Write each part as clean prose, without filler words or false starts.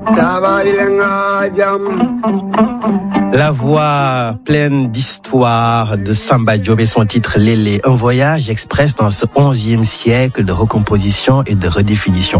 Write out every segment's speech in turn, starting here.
La voix pleine d'histoire de Samba Diop et son titre Lélé, un voyage express dans ce 11e siècle de recomposition et de redéfinition.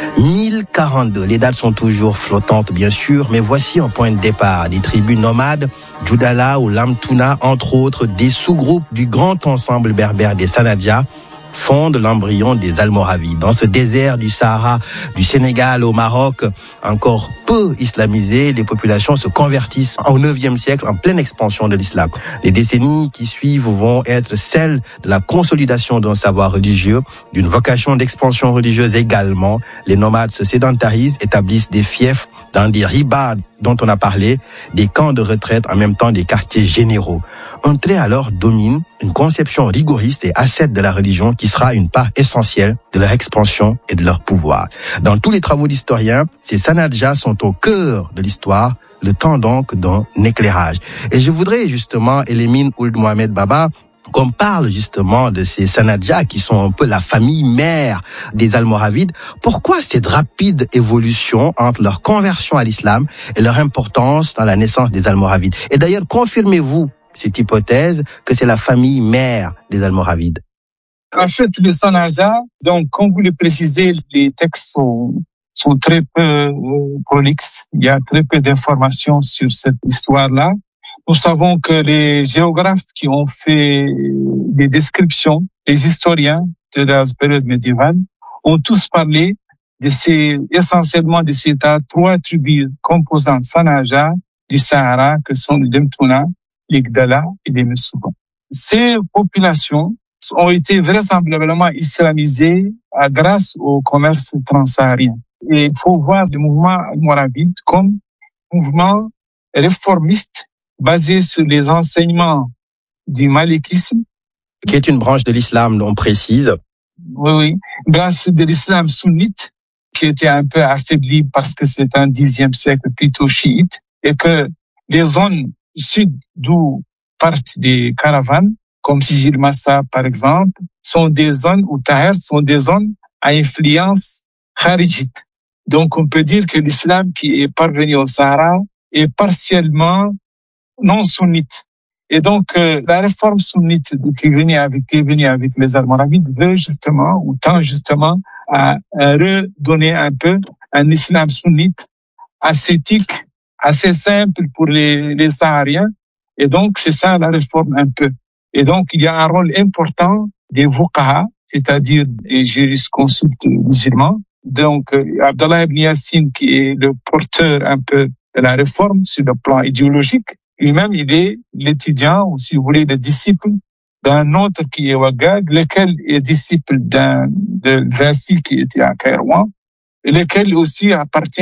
1042, les dates sont toujours flottantes bien sûr, mais voici un point de départ des tribus nomades, Djoudala ou Lamtouna, entre autres, des sous-groupes du grand ensemble berbère des Sanadja, fondent l'embryon des Almoravides. Dans ce désert du Sahara, du Sénégal au Maroc, encore peu islamisé, les populations se convertissent au 9e siècle en pleine expansion de l'islam. Les décennies qui suivent vont être celles de la consolidation d'un savoir religieux, d'une vocation d'expansion religieuse également. Les nomades se sédentarisent, établissent des fiefs dans des ribas dont on a parlé, des camps de retraite, en même temps des quartiers généraux. Un trait alors domine, une conception rigoriste et ascète de la religion qui sera une part essentielle de leur expansion et de leur pouvoir. Dans tous les travaux d'historiens, ces Sanadja sont au cœur de l'histoire, le temps donc d'un éclairage. Et je voudrais justement, Elimine Ould Mohamed Baba, qu'on parle justement de ces Sanadja qui sont un peu la famille mère des Almoravides. Pourquoi cette rapide évolution entre leur conversion à l'islam et leur importance dans la naissance des Almoravides? Et d'ailleurs, confirmez-vous cette hypothèse que c'est la famille mère des Almoravides? En fait, les Sanadja, donc, comme vous le précisez, les textes sont très peu prolixes. Il y a très peu d'informations sur cette histoire-là. Nous savons que les géographes qui ont fait des descriptions, les historiens de la période médiévale, ont tous parlé essentiellement de ces trois tribus composantes Sanadja du Sahara, que sont les Lemtouna, les Gdala et les Messouba. Ces populations ont été vraisemblablement islamisées grâce au commerce transsaharien. Et il faut voir le mouvement almoravide comme mouvement réformiste basé sur les enseignements du malikisme. Qui est une branche de l'islam, on précise. Oui, branche de l'islam sunnite, qui était un peu affaiblie parce que c'est un 10e siècle plutôt chiite, et que les zones sud d'où partent des caravanes, comme Sijil Massa par exemple, sont des zones, ou Taher, sont des zones à influence kharijite. Donc on peut dire que l'islam qui est parvenu au Sahara est partiellement non sunnite. Et donc, la réforme sunnite qui est venue avec les Almoravides veut justement, ou tend justement à redonner un peu un islam sunnite ascétique, assez simple pour les Sahariens. Et donc, c'est ça la réforme un peu. Et donc, il y a un rôle important des fuqaha, c'est-à-dire des jurisconsultes musulmans. Donc, Abdallah ibn Yassine, qui est le porteur un peu de la réforme sur le plan idéologique, lui-même, il est l'étudiant, ou si vous voulez, le disciple d'un autre qui est Wagag, lequel est disciple de Vassi qui était à Kairouan, et lequel aussi appartient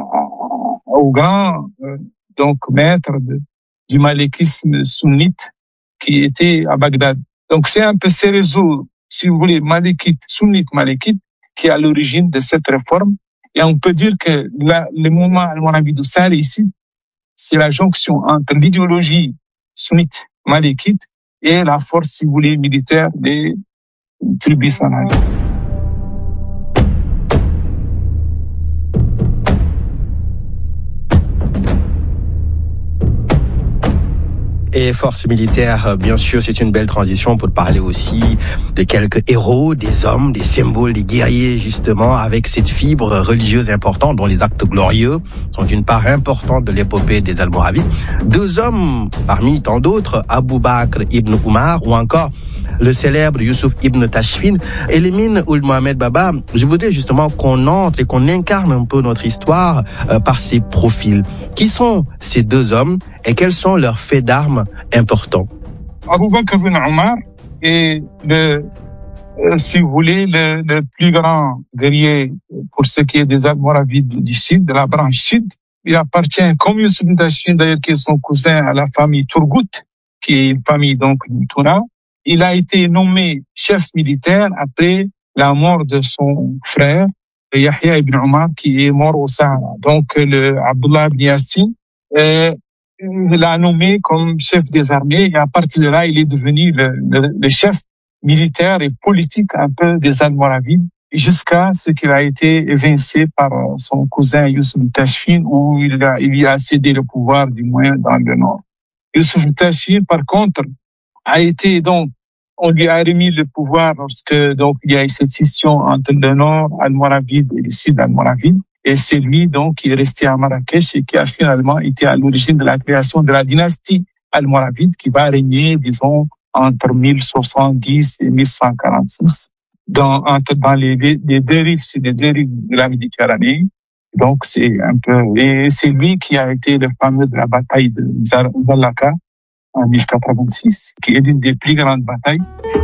au grand donc maître du malikisme sunnite qui était à Bagdad. Donc c'est un peu ces réseaux, si vous voulez, malikite, sunnite malikite, qui est à l'origine de cette réforme. Et on peut dire que le mouvement almoravide Sahel ici, c'est la jonction entre l'idéologie sunnite malikite et la force, si vous voulez, militaire des tribus sanadja. Et forces militaires, bien sûr, c'est une belle transition pour parler aussi de quelques héros, des hommes, des symboles, des guerriers, justement, avec cette fibre religieuse importante dont les actes glorieux sont une part importante de l'épopée des Almoravides. Deux hommes, parmi tant d'autres, Abou Bakr ibn Umar ou encore le célèbre Youssouf ibn Tashfin. Elimine Ould Mohamed Baba, je voudrais justement qu'on entre et qu'on incarne un peu notre histoire par ces profils. Qui sont ces deux hommes et quels sont leurs faits d'armes importants? Abou Bakr ibn Umar est si vous voulez, le plus grand guerrier pour ce qui est des Almoravides du Sud, de la branche Sud. Il appartient, comme Youssouf ibn Tashfin d'ailleurs, qui est son cousin, à la famille Turgut, qui est une famille donc du Toura. Il a été nommé chef militaire après la mort de son frère, Yahya ibn Umar, qui est mort au Sahara. Donc, Abdullah ibn Yassine l'a nommé comme chef des armées et à partir de là, il est devenu le chef militaire et politique un peu des Almoravides. jusqu'à ce qu'il a été évincé par son cousin Youssouf Tachfine, où il lui a cédé le pouvoir, du moins dans le nord. Youssouf Tachfine, par contre, a été donc, on lui a remis le pouvoir lorsque donc il y a eu cette scission entre le nord almoravide et le sud almoravide. Et c'est lui donc qui est resté à Marrakech et qui a finalement été à l'origine de la création de la dynastie almoravide qui va régner, disons, entre 1070 et 1146 dans les deux rives, c'est les deux rives de la Méditerranée. Donc c'est un peu, et c'est lui qui a été le fameux de la bataille de Zalaka en 1086, qui est l'une des plus grandes batailles.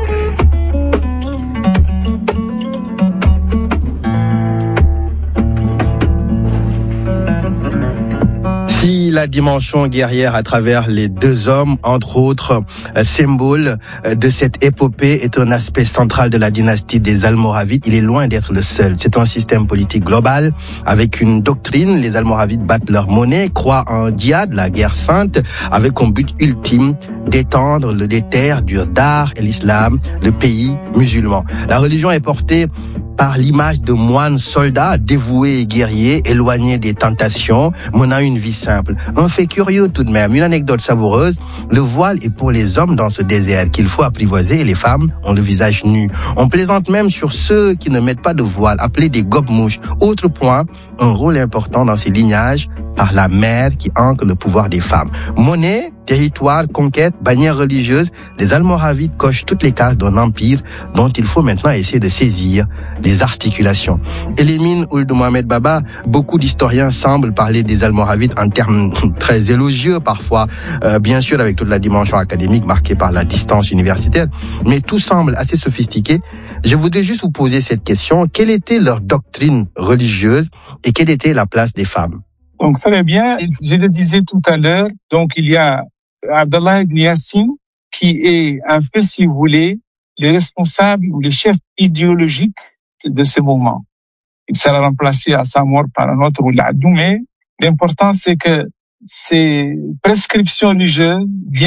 Si la dimension guerrière à travers les deux hommes, entre autres symboles de cette épopée, est un aspect central de la dynastie des Almoravides, il est loin d'être le seul. C'est un système politique global avec une doctrine. Les Almoravides battent leur monnaie, croient en djihad, la guerre sainte, avec comme but ultime d'étendre le déterre du Dar et l'islam, le pays musulman. La religion est portée par l'image de moines soldats dévoués et guerriers, éloignés des tentations, menant une vie simple. Un fait curieux tout de même, une anecdote savoureuse, le voile est pour les hommes dans ce désert qu'il faut apprivoiser et les femmes ont le visage nu. On plaisante même sur ceux qui ne mettent pas de voile, appelés des gobe-mouches. Autre point, un rôle important dans ces lignages par la mère qui ancre le pouvoir des femmes. Monnaie, territoire, conquête, bannière religieuse, les Almoravides cochent toutes les cases d'un empire dont il faut maintenant essayer de saisir les articulations. Elimine Ould Mohamed Baba, beaucoup d'historiens semblent parler des Almoravides en termes très élogieux parfois, bien sûr avec toute la dimension académique marquée par la distance universitaire, mais tout semble assez sophistiqué. Je voudrais juste vous poser cette question. Quelle était leur doctrine religieuse et quelle était la place des femmes? Donc, très bien. Je le disais tout à l'heure. Donc, il y a Abdallah ibn Yassin, qui est un peu, si vous voulez, le responsable ou le chef idéologique de ce mouvement. Il sera remplacé à sa mort par un autre Ouladou, mais l'important, c'est que ces prescriptions religieuses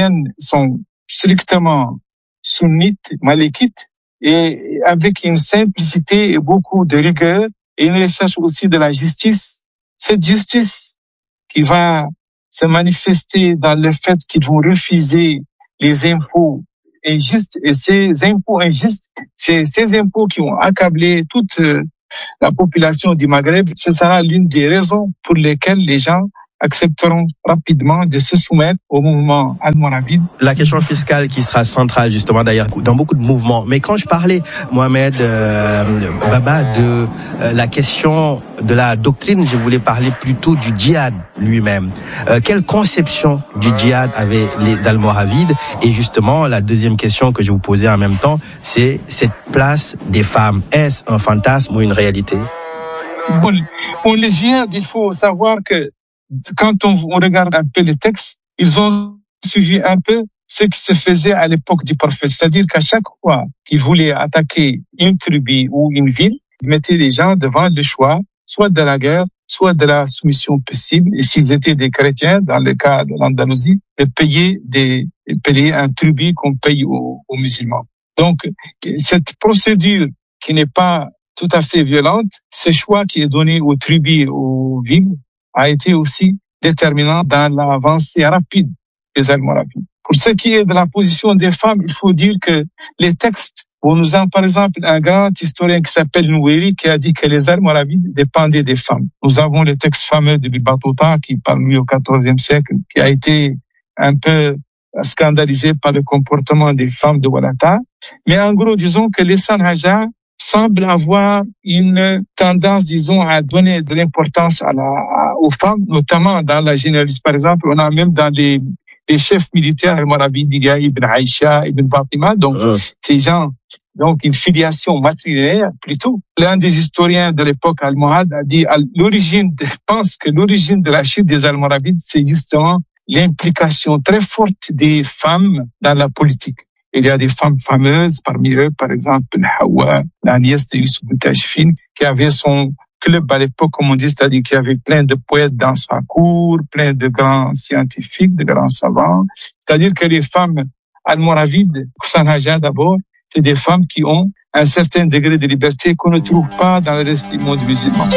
sont strictement sunnites, malikites, et avec une simplicité et beaucoup de rigueur, et une recherche aussi de la justice. Cette justice qui va se manifester dans le fait qu'ils vont refuser les impôts injustes, et ces impôts injustes, ces impôts qui ont accablé toute la population du Maghreb, ce sera l'une des raisons pour lesquelles les gens accepteront rapidement de se soumettre au mouvement almoravide. La question fiscale qui sera centrale justement d'ailleurs dans beaucoup de mouvements. Mais quand je parlais, Mohamed Baba, de la question de la doctrine, je voulais parler plutôt du djihad lui-même. Quelle conception du djihad avaient les Almoravides? Et justement, la deuxième question que je vous posais en même temps, c'est cette place des femmes. Est-ce un fantasme ou une réalité? Pour le djihad, il faut savoir que quand on regarde un peu les textes, ils ont suivi un peu ce qui se faisait à l'époque du prophète. C'est-à-dire qu'à chaque fois qu'ils voulaient attaquer une tribu ou une ville, ils mettaient les gens devant le choix, soit de la guerre, soit de la soumission possible. Et s'ils étaient des chrétiens, dans le cas de l'Andalousie, de payer un tribut qu'on paye aux musulmans. Donc, cette procédure qui n'est pas tout à fait violente, ce choix qui est donné aux tribus, aux villes, a été aussi déterminant dans l'avancée rapide des Almoravides. Pour ce qui est de la position des femmes, il faut dire que les textes, on nous a par exemple un grand historien qui s'appelle Nouéri qui a dit que les Almoravides dépendaient des femmes. Nous avons le texte fameux de Batuta qui parle lui au XIVe siècle, qui a été un peu scandalisé par le comportement des femmes de Walata. Mais en gros, disons que les Sanhaja semble avoir une tendance, disons, à donner de l'importance aux femmes, notamment dans la généalogie. Par exemple, on a même dans les chefs militaires almoravides, Ibn Aïcha, Ibn Fatima, donc ces gens, donc une filiation matrilinéaire plutôt. L'un des historiens de l'époque almohade a dit pense que l'origine de la chute des Almoravides, c'est justement l'implication très forte des femmes dans la politique. Il y a des femmes fameuses, parmi eux, par exemple, Hawa, la nièce de Youssouf Tachfine, qui avait son club à l'époque, comme on dit, c'est-à-dire qu'il y avait plein de poètes dans sa cour, plein de grands scientifiques, de grands savants. C'est-à-dire que les femmes almoravides, Sanhaja d'abord, c'est des femmes qui ont un certain degré de liberté qu'on ne trouve pas dans le reste du monde musulman.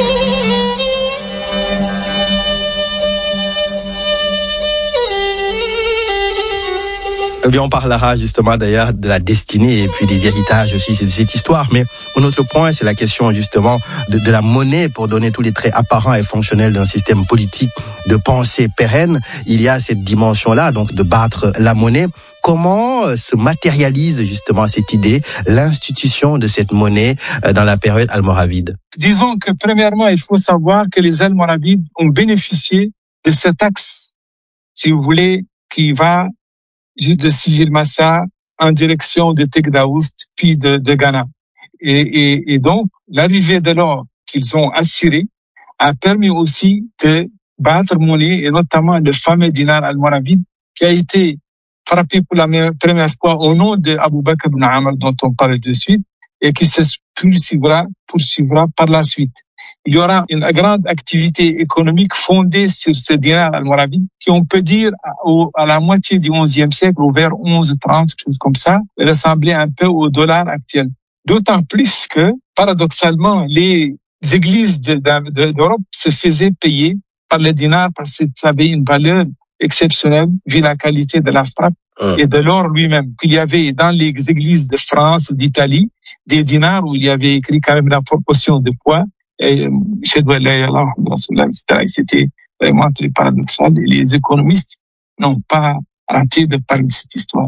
Eh bien, on parlera justement d'ailleurs de la destinée et puis des héritages aussi de cette histoire. Mais un autre point, c'est la question justement de la monnaie pour donner tous les traits apparents et fonctionnels d'un système politique de pensée pérenne. Il y a cette dimension-là, donc de battre la monnaie. Comment se matérialise justement cette idée, l'institution de cette monnaie dans la période almoravide? Disons que premièrement, il faut savoir que les Almoravides ont bénéficié de cet axe, si vous voulez, qui va de Sidi Massa en direction de Tegdaoust, puis de Ghana. Et donc, l'arrivée de l'or qu'ils ont assuré a permis aussi de battre monnaie, et notamment le fameux dinar almoravide, qui a été frappé pour la première fois au nom de Abou Bakr ibn Amr, dont on parle de suite, et qui se poursuivra par la suite. Il y aura une grande activité économique fondée sur ce dinar almoravide, qui on peut dire à la moitié du XIe siècle, ou vers 1130, chose comme ça, ressemblait un peu au dollar actuel. D'autant plus que, paradoxalement, les églises d'Europe se faisaient payer par le dinar parce que ça avait une valeur exceptionnelle vu la qualité de la frappe et de l'or lui-même. Il y avait dans les églises de France, d'Italie, des dinars où il y avait écrit quand même la proportion de poids. Et c'était vraiment très paradoxal. Et les économistes n'ont pas arrêté de parler de cette histoire.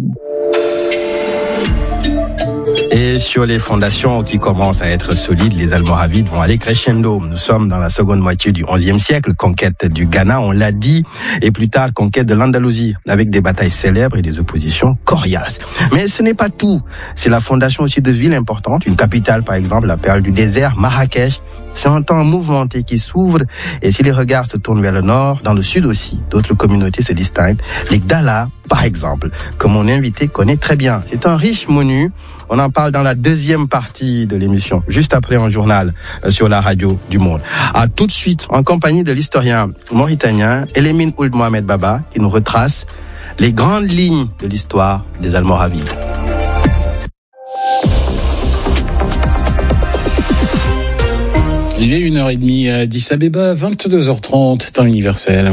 Et sur les fondations qui commencent à être solides, les Almoravides vont aller crescendo. Nous sommes dans la seconde moitié du XIe siècle, conquête du Ghana, on l'a dit, et plus tard conquête de l'Andalousie, avec des batailles célèbres et des oppositions coriaces. Mais ce n'est pas tout. C'est la fondation aussi de villes importantes, une capitale par exemple, la perle du désert, Marrakech. C'est un temps mouvementé qui s'ouvre, et si les regards se tournent vers le nord, dans le sud aussi, d'autres communautés se distinguent. Les Gdala, par exemple, que mon invité connaît très bien. C'est un riche menu. On en parle dans la deuxième partie de l'émission, juste après un journal sur la radio du Monde. À tout de suite, en compagnie de l'historien mauritanien Elimine Ould Mohamed Baba, qui nous retrace les grandes lignes de l'histoire des Almoravides. Il est 1h30 à Addis Abeba, 22h30, temps universel.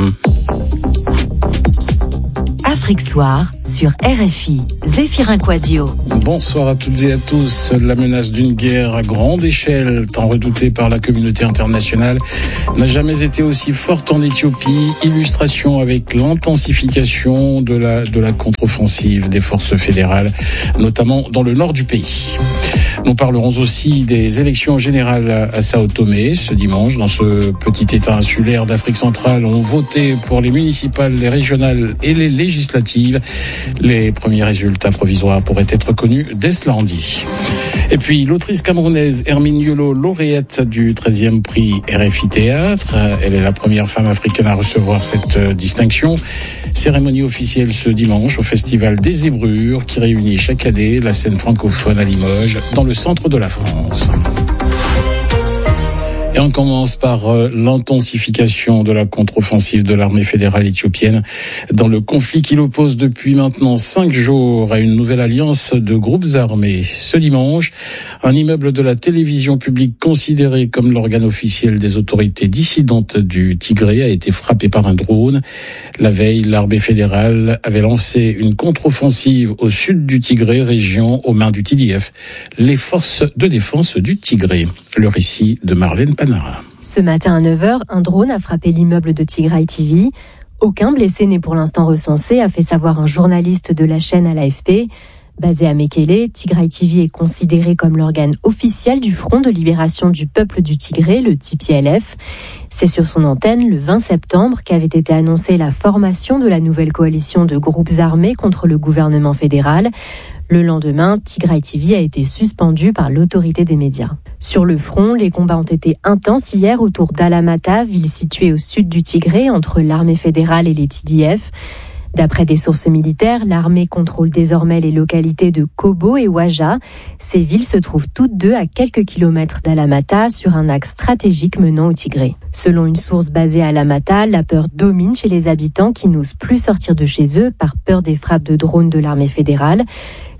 Afrique Soir sur RFI, Zéphirin Quadio. Bonsoir à toutes et à tous. La menace d'une guerre à grande échelle, tant redoutée par la communauté internationale, n'a jamais été aussi forte en Éthiopie. Illustration avec l'intensification de la contre-offensive des forces fédérales, notamment dans le nord du pays. Nous parlerons aussi des élections générales à Sao Tomé ce dimanche. Dans ce petit État insulaire d'Afrique centrale, on votait pour les municipales, les régionales et les législatives. Les premiers résultats provisoires pourraient être connus dès ce lundi. Et puis, l'autrice camerounaise Hermine Yolo, lauréate du 13e prix RFI Théâtre. Elle est la première femme africaine à recevoir cette distinction. Cérémonie officielle ce dimanche au Festival des Zébrures qui réunit chaque année la scène francophone à Limoges, dans le centre de la France. Et on commence par l'intensification de la contre-offensive de l'armée fédérale éthiopienne dans le conflit qui l'oppose depuis maintenant 5 jours à une nouvelle alliance de groupes armés. Ce dimanche, un immeuble de la télévision publique considéré comme l'organe officiel des autorités dissidentes du Tigré a été frappé par un drone. La veille, l'armée fédérale avait lancé une contre-offensive au sud du Tigré, région aux mains du TDF, les forces de défense du Tigré. Le récit de Marlène Panara. Ce matin à 9h, un drone a frappé l'immeuble de Tigray TV. Aucun blessé n'est pour l'instant recensé, a fait savoir un journaliste de la chaîne à l'AFP. Basé à Mekele, Tigray TV est considéré comme l'organe officiel du Front de libération du peuple du Tigré, le TPLF. C'est sur son antenne, le 20 septembre, qu'avait été annoncée la formation de la nouvelle coalition de groupes armés contre le gouvernement fédéral. Le lendemain, Tigray TV a été suspendu par l'autorité des médias. Sur le front, les combats ont été intenses hier autour d'Alamata, ville située au sud du Tigré, entre l'armée fédérale et les TDF. D'après des sources militaires, l'armée contrôle désormais les localités de Kobo et Waja. Ces villes se trouvent toutes deux à quelques kilomètres d'Alamata, sur un axe stratégique menant au Tigré. Selon une source basée à Alamata, la peur domine chez les habitants qui n'osent plus sortir de chez eux par peur des frappes de drones de l'armée fédérale.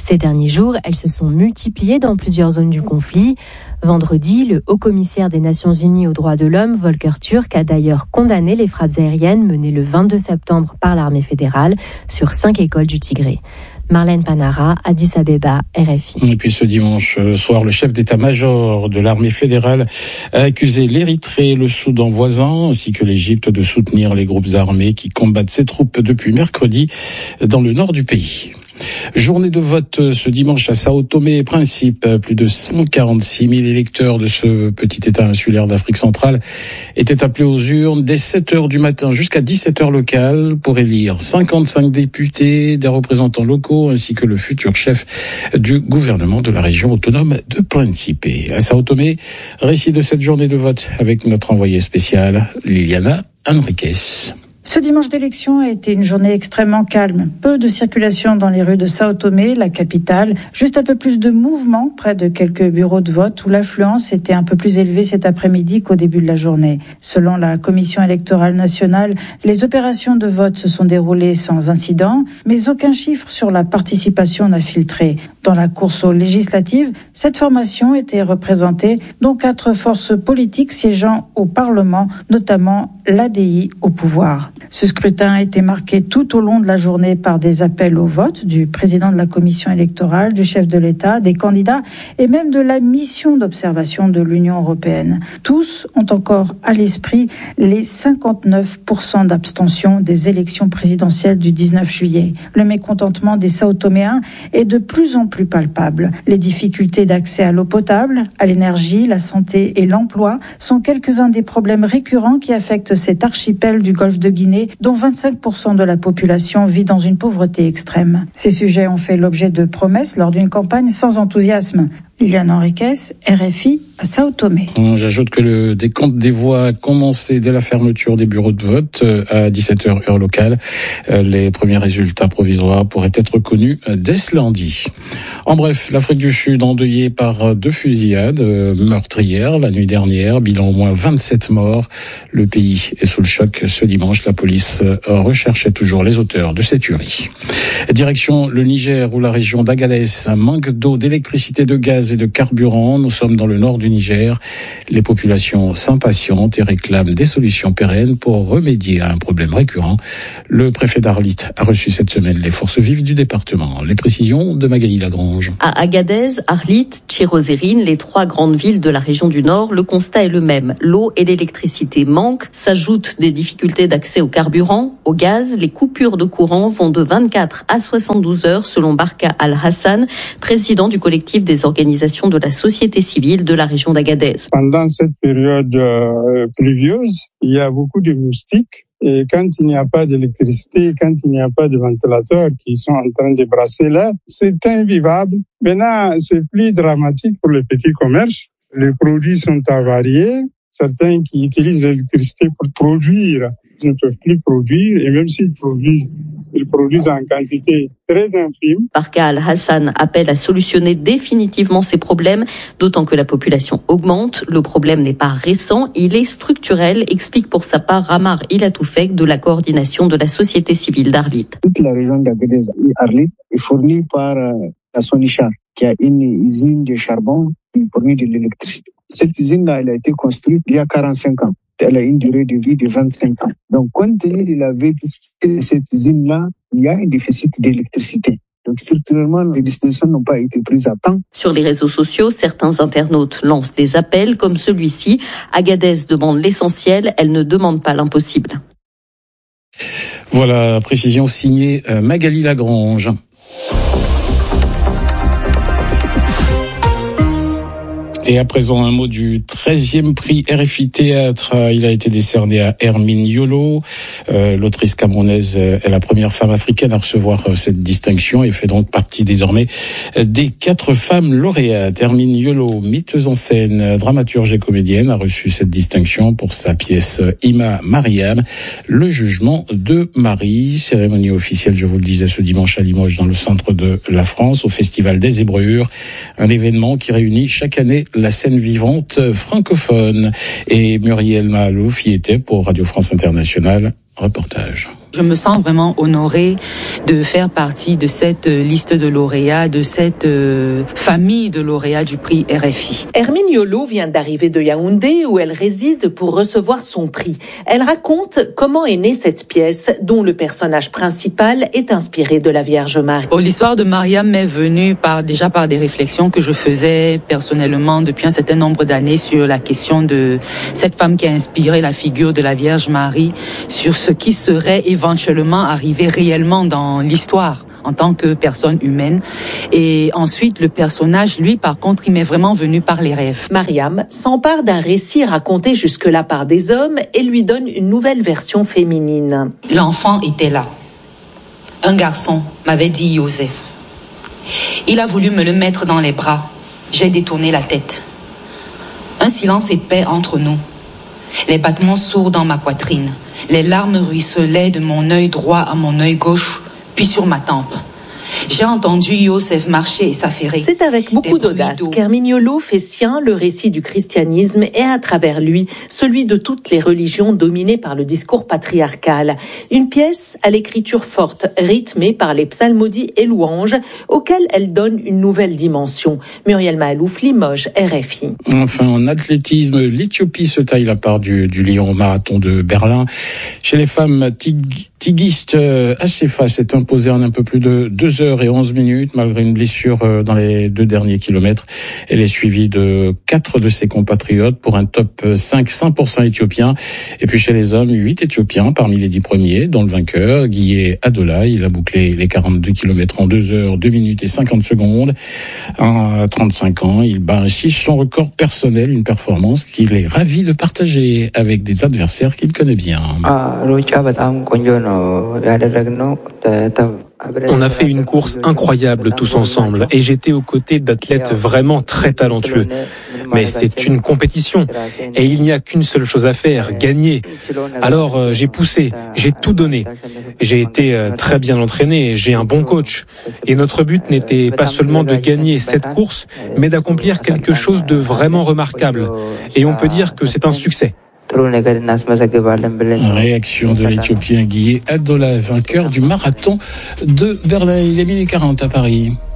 Ces derniers jours, elles se sont multipliées dans plusieurs zones du conflit. Vendredi, le haut-commissaire des Nations Unies aux droits de l'homme, Volker Turk, a d'ailleurs condamné les frappes aériennes menées le 22 septembre par l'armée fédérale sur 5 écoles du Tigré. Marlène Panara, Addis Abeba, RFI. Et puis ce dimanche soir, le chef d'état-major de l'armée fédérale a accusé l'Érythrée, le Soudan voisin, ainsi que l'Égypte de soutenir les groupes armés qui combattent ses troupes depuis mercredi dans le nord du pays. Journée de vote ce dimanche à Sao Tomé et Principe. Plus de 146 000 électeurs de ce petit État insulaire d'Afrique centrale étaient appelés aux urnes dès 7 heures du matin jusqu'à 17 heures locales pour élire 55 députés, des représentants locaux ainsi que le futur chef du gouvernement de la région autonome de Principe. À Sao Tomé, récit de cette journée de vote avec notre envoyée spéciale Liliana Henriquez. Ce dimanche d'élection a été une journée extrêmement calme. Peu de circulation dans les rues de Sao Tomé, la capitale. Juste un peu plus de mouvement près de quelques bureaux de vote où l'affluence était un peu plus élevée cet après-midi qu'au début de la journée. Selon la Commission électorale nationale, les opérations de vote se sont déroulées sans incident, mais aucun chiffre sur la participation n'a filtré. Dans la course aux législatives, cette formation était représentée, dont 4 forces politiques siégeant au Parlement, notamment l'ADI au pouvoir. Ce scrutin a été marqué tout au long de la journée par des appels au vote du président de la commission électorale, du chef de l'État, des candidats et même de la mission d'observation de l'Union européenne. Tous ont encore à l'esprit les 59% d'abstention des élections présidentielles du 19 juillet. Le mécontentement des Sao-Toméens est de plus en plus palpable. Les difficultés d'accès à l'eau potable, à l'énergie, la santé et l'emploi sont quelques-uns des problèmes récurrents qui affectent cet archipel du golfe de Guinée, dont 25% de la population vit dans une pauvreté extrême. Ces sujets ont fait l'objet de promesses lors d'une campagne sans enthousiasme. Liliane Henriquez, RFI, à Sao Tomé. J'ajoute que le décompte des voix a commencé dès la fermeture des bureaux de vote à 17h heure locale. Les premiers résultats provisoires pourraient être connus dès ce lundi. En bref, l'Afrique du Sud endeuillée par 2 fusillades meurtrières la nuit dernière. Bilan au moins 27 morts. Le pays est sous le choc. Ce dimanche, la police recherchait toujours les auteurs de ces tueries. Direction le Niger où la région d'Agadez manque d'eau, d'électricité, de gaz et de carburant. Nous sommes dans le nord du Niger. Les populations s'impatientent et réclament des solutions pérennes pour remédier à un problème récurrent. Le préfet d'Arlit a reçu cette semaine les forces vives du département. Les précisions de Magali Lagrange. À Agadez, Arlit, Tchirozérine, les 3 grandes villes de la région du Nord, le constat est le même. L'eau et l'électricité manquent, s'ajoutent des difficultés d'accès au carburant, au gaz. Les coupures de courant vont de 24 à 72 heures selon Barka Al-Hassan, président du collectif des organisations de la société civile de la région d'Agadez. Pendant cette période pluvieuse, il y a beaucoup de moustiques. Et quand il n'y a pas d'électricité, quand il n'y a pas de ventilateurs qui sont en train de brasser l'air, c'est invivable. Maintenant, c'est plus dramatique pour les petits commerces. Les produits sont avariés. Certains qui utilisent l'électricité pour produire ne peuvent plus produire. Et même s'ils produisent en quantité très infime. Barka Al-Hassan appelle à solutionner définitivement ces problèmes, d'autant que la population augmente. Le problème n'est pas récent, il est structurel, explique pour sa part Ramar Ilatoufek de la coordination de la société civile d'Arlit. Toute la région d'Agadez et Arlit est fournie par la Sonichar, qui a une usine de charbon qui fournit de l'électricité. Cette usine-là, elle a été construite il y a 45 ans. Elle a une durée de vie de 25 ans. Donc, compte tenu de la vétusté de cette usine-là, il y a un déficit d'électricité. Donc, structurellement, les dispositions n'ont pas été prises à temps. Sur les réseaux sociaux, certains internautes lancent des appels comme celui-ci. Agadez demande l'essentiel, elle ne demande pas l'impossible. Voilà, précision signée Magali Lagrange. Et à présent, un mot du 13e prix RFI Théâtre. Il a été décerné à Hermine Yolo. L'autrice camerounaise est la première femme africaine à recevoir cette distinction et fait donc partie désormais des 4 femmes lauréates. Hermine Yolo, metteuse en scène, dramaturge et comédienne, a reçu cette distinction pour sa pièce Ima Mariam, le jugement de Marie. Cérémonie officielle, je vous le disais, ce dimanche à Limoges, dans le centre de la France, au Festival des Zébrures. Un événement qui réunit chaque année la scène vivante francophone. Et Muriel Mahalouf y était pour Radio France Internationale. Reportage. Je me sens vraiment honorée de faire partie de cette liste de lauréats, de cette famille de lauréats du prix RFI. Hermine Yolo vient d'arriver de Yaoundé où elle réside pour recevoir son prix. Elle raconte comment est née cette pièce dont le personnage principal est inspiré de la Vierge Marie. L'histoire de Mariam m'est venue par des réflexions que je faisais personnellement depuis un certain nombre d'années sur la question de cette femme qui a inspiré la figure de la Vierge Marie, sur ce qui serait éventuellement arrivé réellement dans l'histoire en tant que personne humaine. Et ensuite, le personnage, lui, par contre, il m'est vraiment venu par les rêves. Mariam s'empare d'un récit raconté jusque-là par des hommes et lui donne une nouvelle version féminine. L'enfant était là. Un garçon m'avait dit Joseph. Il a voulu me le mettre dans les bras. J'ai détourné la tête. Un silence épais entre nous. Les battements sourds dans ma poitrine. Les larmes ruisselaient de mon œil droit à mon œil gauche, puis sur ma tempe. J'ai entendu Yosef marcher et s'affairer. C'est avec beaucoup d'audace qu'Hermine Yolo fait sien le récit du christianisme et à travers lui, celui de toutes les religions dominées par le discours patriarcal. Une pièce à l'écriture forte, rythmée par les psalmodies et louanges, auxquelles elle donne une nouvelle dimension. Muriel Mahalouf, Limoges, RFI. Enfin, en athlétisme, l'Éthiopie se taille la part du lion au marathon de Berlin. Chez les femmes, Tigist Assefa s'est imposée en un peu plus de 2h11 malgré une blessure dans les 2 derniers kilomètres. Elle est suivie de 4 de ses compatriotes pour un top 5 100% éthiopien. Et puis chez les hommes, 8 Éthiopiens parmi les 10 premiers, dont le vainqueur, Guillé Adola. Il a bouclé les 42 kilomètres en 2h02 À 35 ans, il bat ainsi son record personnel, une performance qu'il est ravi de partager avec des adversaires qu'il connaît bien. On a fait une course incroyable tous ensemble et j'étais aux côtés d'athlètes vraiment très talentueux. Mais c'est une compétition et il n'y a qu'une seule chose à faire, gagner. Alors j'ai poussé, j'ai tout donné. J'ai été très bien entraîné, j'ai un bon coach. Et notre but n'était pas seulement de gagner cette course, mais d'accomplir quelque chose de vraiment remarquable. Et on peut dire que c'est un succès. Réaction de l'Éthiopien Guillé Adola, vainqueur du marathon de Berlin. Il est 12h40 à Paris.